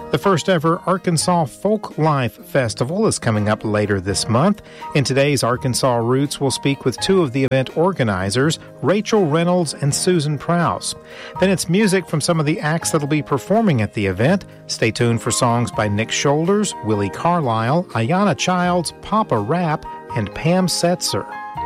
The first ever Arkansas Folk Life Festival is coming up later this month. In today's Arkansas Roots, we'll speak with two of the event organizers, Rachel Reynolds and Susan Prowse. Then it's music from some of the acts that'll be performing at the event. Stay tuned for songs by Nick Shoulders, Willie Carlisle, Ayanna Childs, Papa Rap, and Pam Setzer.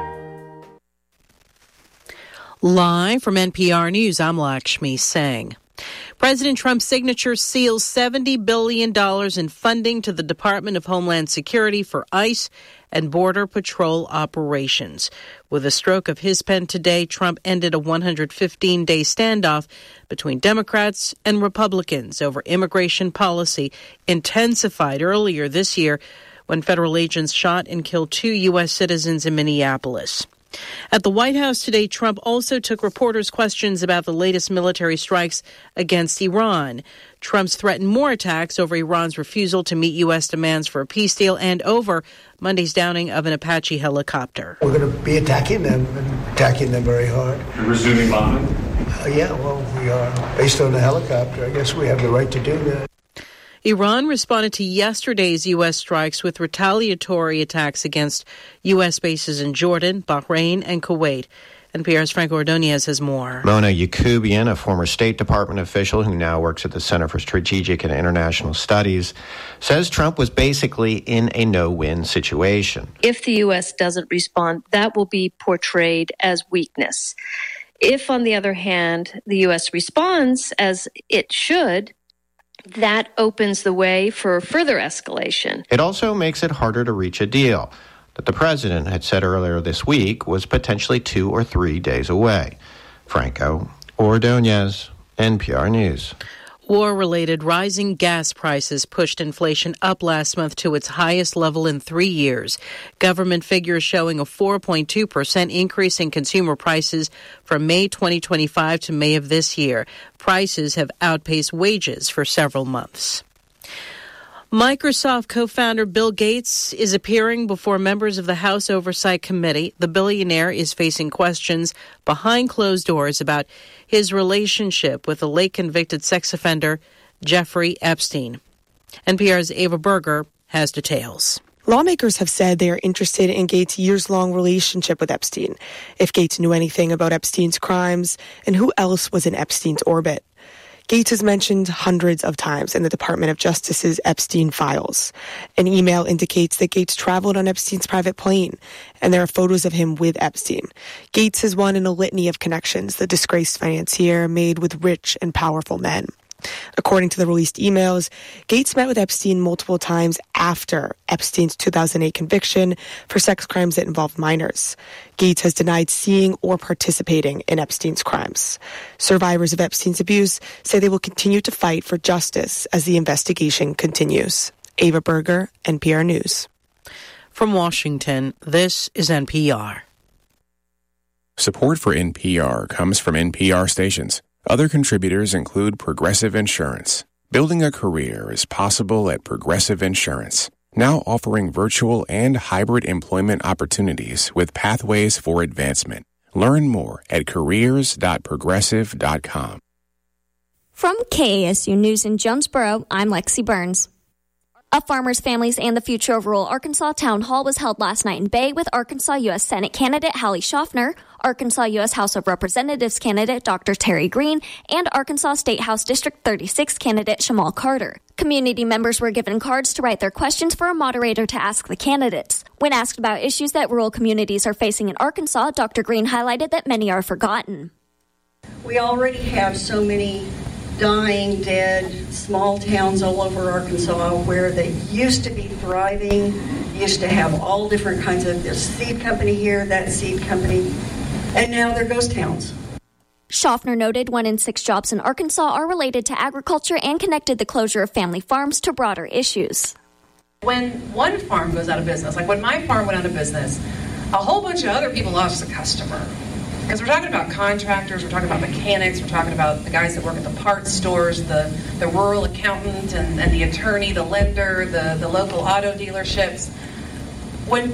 Live from NPR News, I'm Lakshmi Singh. President Trump's signature seals $70 billion in funding to the Department of Homeland Security for ICE and Border Patrol operations. With a stroke of his pen today, Trump ended a 115-day standoff between Democrats and Republicans over immigration policy, intensified earlier this year when federal agents shot and killed 2 U.S. citizens in Minneapolis. At the White House today, Trump also took reporters' questions about the latest military strikes against Iran. Trump's threatened more attacks over Iran's refusal to meet U.S. demands for a peace deal and over Monday's downing of an Apache helicopter. We're going to be attacking them very hard. You're resuming bombing? Yeah, well, we are. Based on the helicopter, I guess we have the right to do that. Iran responded to yesterday's U.S. strikes with retaliatory attacks against U.S. bases in Jordan, Bahrain, and Kuwait. NPR's Franco Ordonez has more. Mona Yacoubian, a former State Department official who now works at the Center for Strategic and International Studies, says Trump was basically in a no-win situation. If the U.S. doesn't respond, that will be portrayed as weakness. If, on the other hand, the U.S. responds as it should, that opens the way for further escalation. It also makes it harder to reach a deal that the president had said earlier this week was potentially 2 or 3 days away. Franco Ordonez, NPR News. War-related rising gas prices pushed inflation up last month to its highest level in 3 years. Government figures showing a 4.2% increase in consumer prices from May 2025 to May of this year. Prices have outpaced wages for several months. Microsoft co-founder Bill Gates is appearing before members of the House Oversight Committee. The billionaire is facing questions behind closed doors about his relationship with the late convicted sex offender Jeffrey Epstein. NPR's Ava Berger has details. Lawmakers have said they are interested in Gates' years-long relationship with Epstein, if Gates knew anything about Epstein's crimes, and who else was in Epstein's orbit. Gates is mentioned hundreds of times in the Department of Justice's Epstein files. An email indicates that Gates traveled on Epstein's private plane, and there are photos of him with Epstein. Gates is one in a litany of connections the disgraced financier made with rich and powerful men. According to the released emails, Gates met with Epstein multiple times after Epstein's 2008 conviction for sex crimes that involved minors. Gates has denied seeing or participating in Epstein's crimes. Survivors of Epstein's abuse say they will continue to fight for justice as the investigation continues. Ava Berger, NPR News. From Washington, this is NPR. Support for NPR comes from NPR stations. Other contributors include Progressive Insurance. Building a career is possible at Progressive Insurance, now offering virtual and hybrid employment opportunities with pathways for advancement. Learn more at careers.progressive.com. From KASU News in Jonesboro, I'm Lexi Burns. A Farmers, Families, and the Future of Rural Arkansas Town Hall was held last night in Bay with Arkansas U.S. Senate candidate Hallie Schaffner, Arkansas U.S. House of Representatives candidate Dr. Terry Green, and Arkansas State House District 36 candidate Shamal Carter. Community members were given cards to write their questions for a moderator to ask the candidates. When asked about issues that rural communities are facing in Arkansas, Dr. Green highlighted that many are forgotten. We already have so many dying, dead, small towns all over Arkansas where they used to be thriving, used to have all different kinds of, this seed company here, that seed company, and now they're ghost towns. Schaffner noted 1 in 6 jobs in Arkansas are related to agriculture and connected the closure of family farms to broader issues. When one farm goes out of business, like when my farm went out of business, a whole bunch of other people lost a customer. Because we're talking about contractors, we're talking about mechanics, we're talking about the guys that work at the parts stores, the rural accountant and the attorney, the lender, the local auto dealerships. When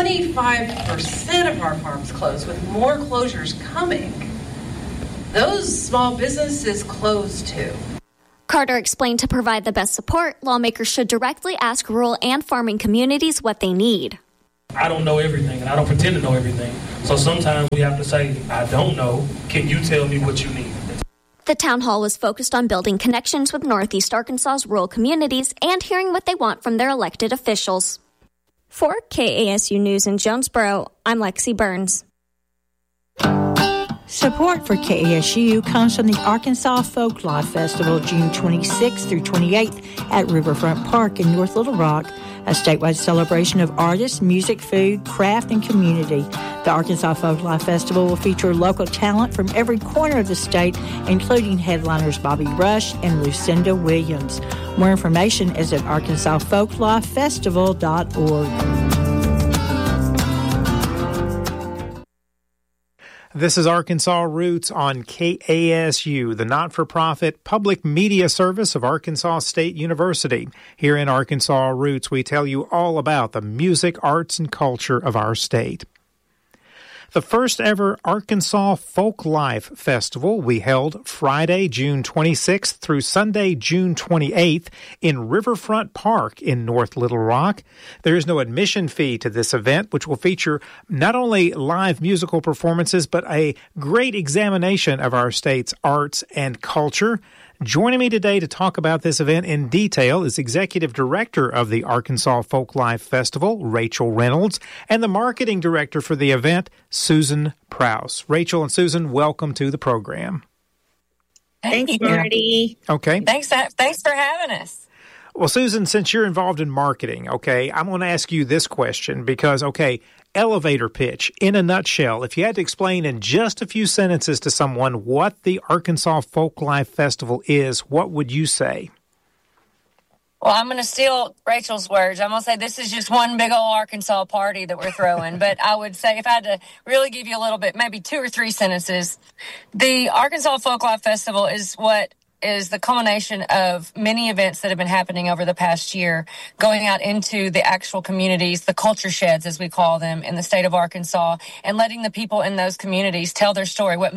25% of our farms close, with more closures coming, those small businesses close too. Carter explained to provide the best support, lawmakers should directly ask rural and farming communities what they need. I don't know everything, and I don't pretend to know everything. So sometimes we have to say, I don't know. Can you tell me what you need? The town hall was focused on building connections with Northeast Arkansas's rural communities and hearing what they want from their elected officials. For KASU News in Jonesboro, I'm Lexi Burns. Support for KASU comes from the Arkansas Folklife Festival, June 26th through 28th at Riverfront Park in North Little Rock, a statewide celebration of artists, music, food, craft, and community. The Arkansas Folklife Festival will feature local talent from every corner of the state, including headliners Bobby Rush and Lucinda Williams. More information is at arkansasfolklifefestival.org. This is Arkansas Roots on KASU, the not-for-profit public media service of Arkansas State University. Here in Arkansas Roots, we tell you all about the music, arts, and culture of our state. The first ever Arkansas Folklife Festival we held Friday, June 26th through Sunday, June 28th in Riverfront Park in North Little Rock. There is no admission fee to this event, which will feature not only live musical performances, but a great examination of our state's arts and culture. Joining me today to talk about this event in detail is Executive Director of the Arkansas Folklife Festival, Rachel Reynolds, and the Marketing Director for the event, Susan Prowse. Rachel and Susan, welcome to the program. Thanks, Marty. Okay. Thanks for having us. Well, Susan, since you're involved in marketing, okay, I'm going to ask you this question because, elevator pitch, in a nutshell, if you had to explain in just a few sentences to someone what the Arkansas Folklife Festival is, what would you say? Well, I'm going to steal Rachel's words. I'm going to say this is just one big old Arkansas party that we're throwing. But I would say if I had to really give you a little bit, maybe 2 or 3 sentences, the Arkansas Folklife Festival is what is the culmination of many events that have been happening over the past year, going out into the actual communities, the culture sheds, as we call them, in the state of Arkansas, and letting the people in those communities tell their story, what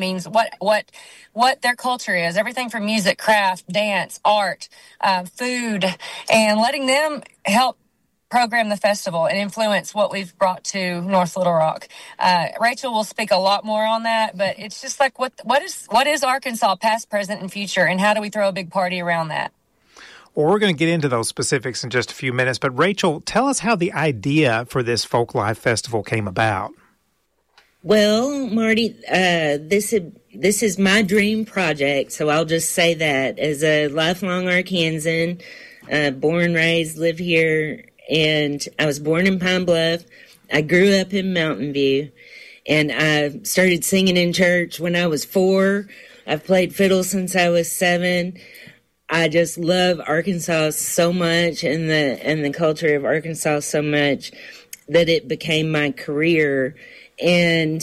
their culture is, everything from music, craft, dance, art, food, and letting them help program the festival and influence what we've brought to North Little Rock. Rachel will speak a lot more on that, but it's just like what is Arkansas past, present, and future, and how do we throw a big party around that? Well, we're going to get into those specifics in just a few minutes, but Rachel, tell us how the idea for this Folklife Festival came about. Well, Marty, this is my dream project, so I'll just say that. As a lifelong Arkansan, born, raised, live here, and I was born in Pine Bluff. I grew up in Mountain View, and I started singing in church when I was 4. I've played fiddle since I was 7. I just love Arkansas so much and the culture of Arkansas so much that it became my career. And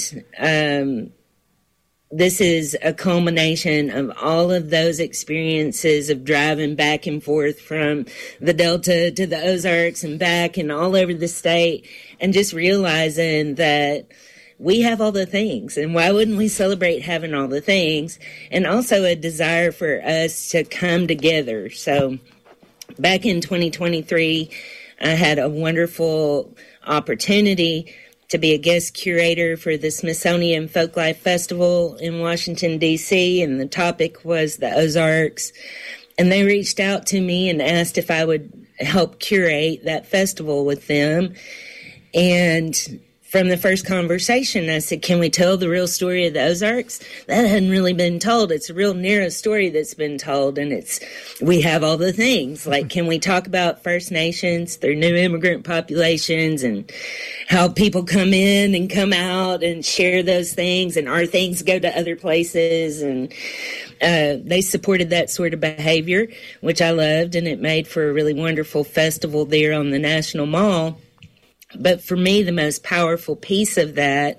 this is a culmination of all of those experiences of driving back and forth from the Delta to the Ozarks and back and all over the state, and just realizing that we have all the things, and why wouldn't we celebrate having all the things? And also a desire for us to come together. So back in 2023, I had a wonderful opportunity to be a guest curator for the Smithsonian Folklife Festival in Washington, D.C., and the topic was the Ozarks. And they reached out to me and asked if I would help curate that festival with them. And from the first conversation, I said, can we tell the real story of the Ozarks? That hadn't really been told. It's a real narrow story that's been told, and we have all the things. Like, can we talk about First Nations, their new immigrant populations, and how people come in and come out and share those things, and our things go to other places, and they supported that sort of behavior, which I loved, and it made for a really wonderful festival there on the National Mall. But for me, the most powerful piece of that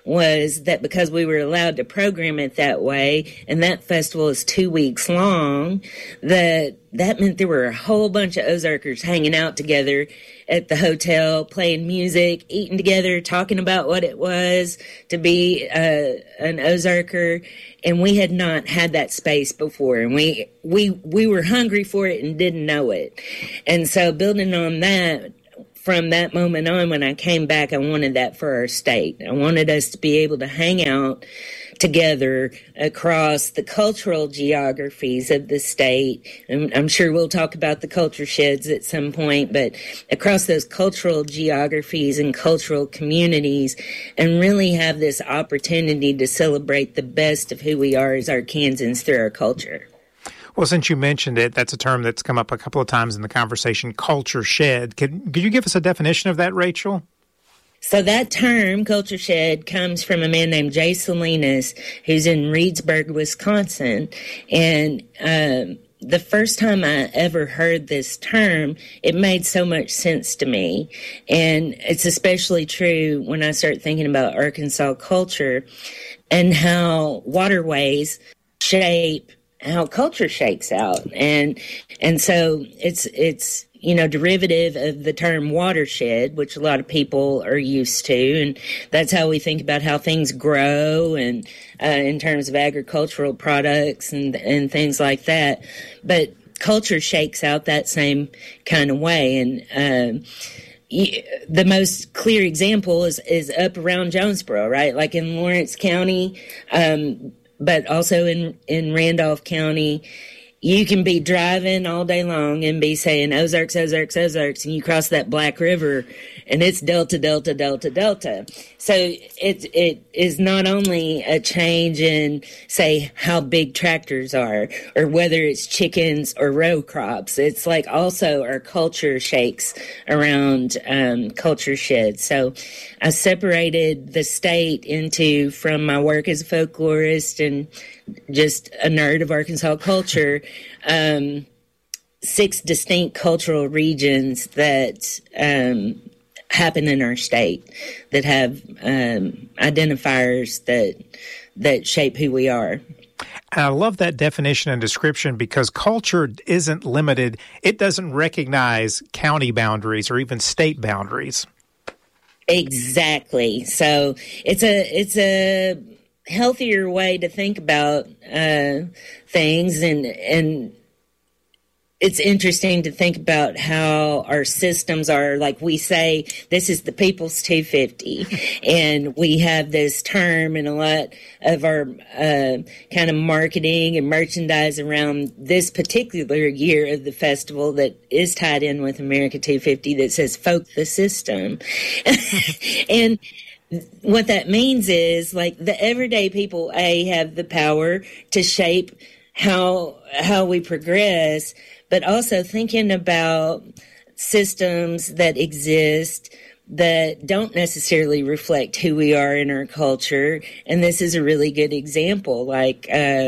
was that because we were allowed to program it that way, and that festival is 2 weeks long, that meant there were a whole bunch of Ozarkers hanging out together at the hotel, playing music, eating together, talking about what it was to be an Ozarker. And we had not had that space before, and we were hungry for it and didn't know it. And so building on that, from that moment on, when I came back, I wanted that for our state. I wanted us to be able to hang out together across the cultural geographies of the state. And I'm sure we'll talk about the culture sheds at some point, but across those cultural geographies and cultural communities, and really have this opportunity to celebrate the best of who we are as Arkansans through our culture. Well, since you mentioned it, that's a term that's come up a couple of times in the conversation, culture shed. Could you give us a definition of that, Rachel? So that term, culture shed, comes from a man named Jay Salinas, who's in Reedsburg, Wisconsin. And the first time I ever heard this term, it made so much sense to me. And it's especially true when I start thinking about Arkansas culture and how waterways shape how culture shakes out. And so it's derivative of the term watershed, which a lot of people are used to. And that's how we think about how things grow and in terms of agricultural products and things like that. But culture shakes out that same kind of way. And the most clear example is up around Jonesboro, right? Like in Lawrence County, but also in Randolph County. You can be driving all day long and be saying Ozarks, Ozarks, Ozarks, and you cross that Black River, and it's Delta, Delta, Delta, Delta. So it is not only a change in, say, how big tractors are, or whether it's chickens or row crops. It's like also our culture shakes around culture sheds. So I separated the state into, from my work as a folklorist and just a nerd of Arkansas culture, 6 distinct cultural regions that happen in our state that have identifiers that shape who we are. And I love that definition and description because culture isn't limited. It doesn't recognize county boundaries or even state boundaries. Exactly. So it's a healthier way to think about things, and it's interesting to think about how our systems are. Like we say, this is the People's 250, and we have this term in a lot of our kind of marketing and merchandise around this particular year of the festival that is tied in with America 250 that says "Folk the System," and what that means is, like, the everyday people, have the power to shape how we progress, but also thinking about systems that exist that don't necessarily reflect who we are in our culture. And this is a really good example. Like,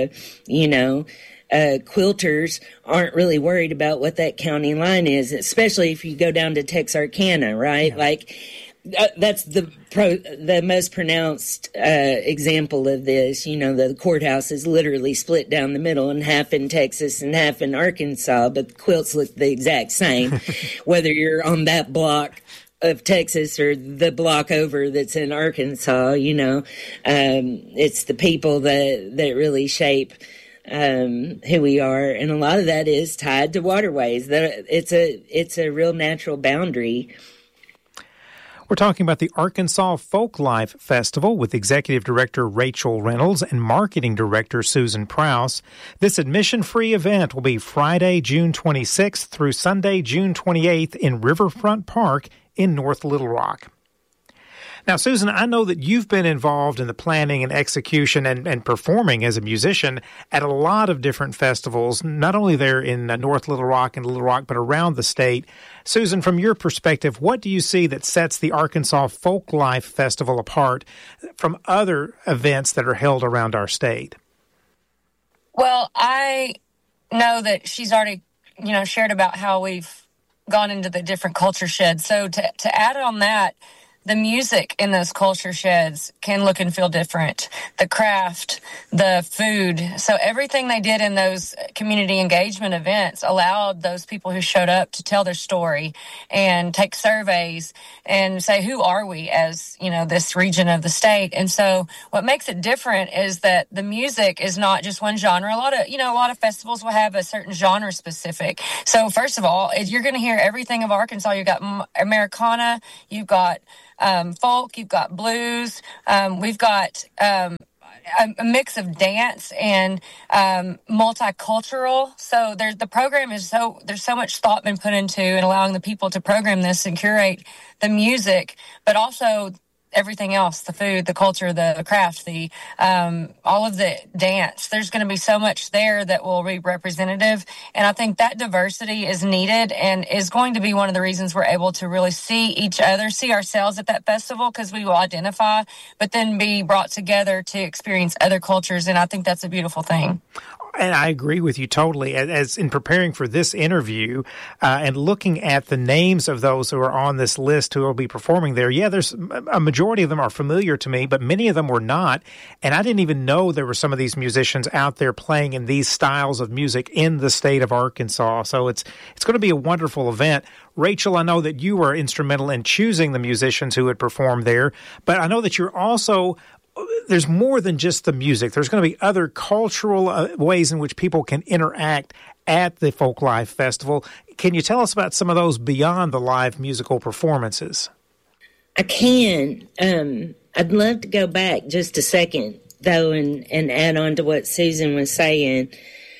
quilters aren't really worried about what that county line is, especially if you go down to Texarkana, right? Yeah. Like, that's the most pronounced example of this. The courthouse is literally split down the middle, and half in Texas and half in Arkansas, but the quilts look the exact same, whether you're on that block of Texas or the block over that's in Arkansas. It's the people that really shape who we are, and a lot of that is tied to waterways. It's a real natural boundary. We're talking about the Arkansas Folklife Festival with Executive Director Rachel Reynolds and Marketing Director Susan Prowse. This admission-free event will be Friday, June 26th through Sunday, June 28th in Riverfront Park in North Little Rock. Now, Susan, I know that you've been involved in the planning and execution and performing as a musician at a lot of different festivals, not only there in North Little Rock and Little Rock, but around the state. Susan, from your perspective, what do you see that sets the Arkansas Folklife Festival apart from other events that are held around our state? Well, I know that she's already, shared about how we've gone into the different culture sheds. So to add on that, the music in those culture sheds can look and feel different. The craft, the food. So everything they did in those community engagement events allowed those people who showed up to tell their story and take surveys and say, who are we as, this region of the state? And so what makes it different is that the music is not just one genre. A lot of festivals will have a certain genre specific. So first of all, you're going to hear everything of Arkansas. You've got Americana, you've got folk, you've got blues, we've got a mix of dance and multicultural. So the program there's so much thought been put into and allowing the people to program this and curate the music, but also everything else, the food, the culture, the craft, the all of the dance. There's going to be so much there that will be representative. And I think that diversity is needed and is going to be one of the reasons we're able to really see each other, see ourselves at that festival, because we will identify, but then be brought together to experience other cultures. And I think that's a beautiful thing. And I agree with you totally. As in preparing for this interview and looking at the names of those who are on this list who will be performing there, there's a majority of them are familiar to me, but many of them were not. And I didn't even know there were some of these musicians out there playing in these styles of music in the state of Arkansas. So it's going to be a wonderful event. Rachel, I know that you were instrumental in choosing the musicians who would perform there, but I know that you're also there's more than just the music. There's going to be other cultural ways in which people can interact at the Folk Life Festival. Can you tell us about some of those beyond the live musical performances? I can. I'd love to go back just a second, though, and add on to what Susan was saying.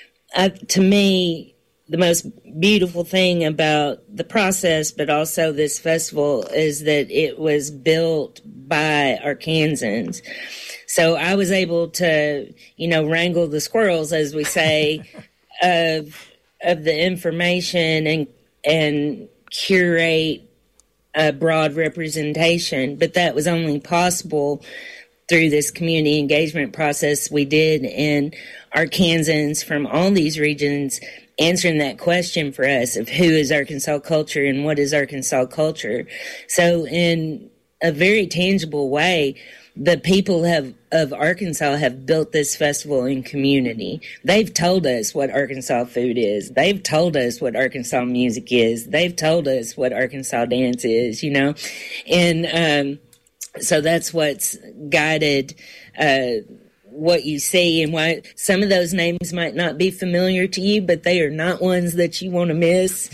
To me, the most beautiful thing about the process, but also this festival, is that it was built by Arkansans. So I was able to, wrangle the squirrels, as we say, of the information and curate a broad representation. But that was only possible through this community engagement process we did, and Arkansans from all these regions answering that question for us of who is Arkansas culture and what is Arkansas culture. So in a very tangible way, the people of Arkansas have built this festival in community. They've told us what Arkansas food is. They've told us what Arkansas music is. They've told us what Arkansas dance is, And so that's what's guided what you see, and why some of those names might not be familiar to you, but they are not ones that you want to miss.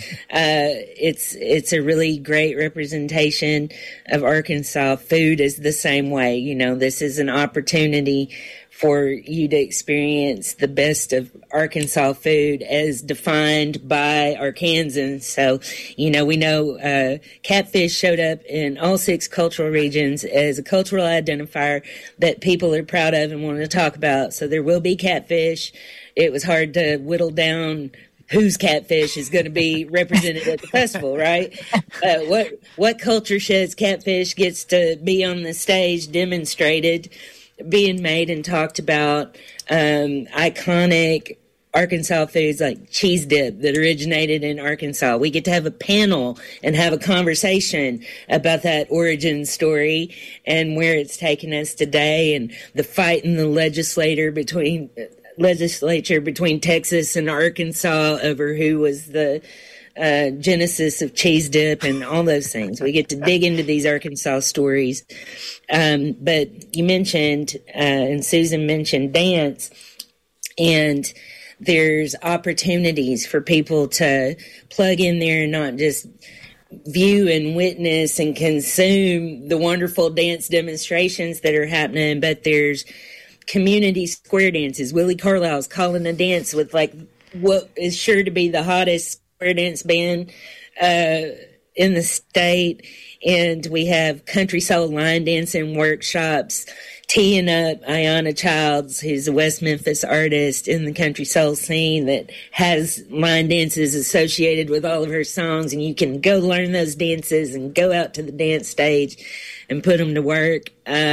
It's a really great representation of Arkansas. Food is the same way. This is an opportunity for you to experience the best of Arkansas food as defined by Arkansans. So, we know catfish showed up in all 6 cultural regions as a cultural identifier that people are proud of and want to talk about. So there will be catfish. It was hard to whittle down whose catfish is going to be represented at the festival, right? What culture sheds catfish gets to be on the stage demonstrated, being made and talked about. Iconic Arkansas foods like cheese dip that originated in Arkansas. We get to have a panel and have a conversation about that origin story and where it's taken us today, and the fight in the legislature between Texas and Arkansas over who was the genesis of cheese dip and all those things. We get to dig into these Arkansas stories. But you mentioned, and Susan mentioned dance, and there's opportunities for people to plug in there and not just view and witness and consume the wonderful dance demonstrations that are happening, but there's community square dances. Willie Carlisle's calling a dance with what is sure to be the hottest square dance band in the state, and we have country soul line dancing workshops, teeing up Ayanna Childs, who's a West Memphis artist in the country soul scene that has line dances associated with all of her songs, and you can go learn those dances and go out to the dance stage and put them to work.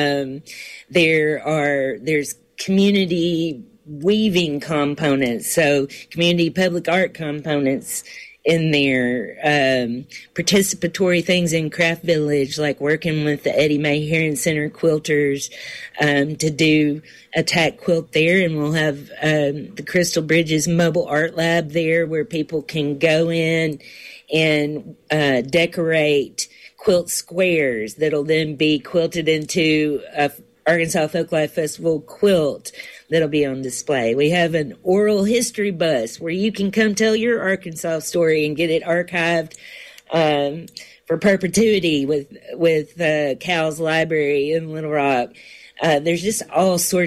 There's community weaving components, so community public art components in there, participatory things in Craft Village, like working with the Eddie Mae Heron Center quilters to do a tack quilt there. And we'll have the Crystal Bridges Mobile Art Lab there, where people can go in and decorate quilt squares that'll then be quilted into a Arkansas Folklife Festival quilt that'll be on display. We have an oral history bus where you can come tell your Arkansas story and get it archived for perpetuity with Cal's Library in Little Rock. There's just all sorts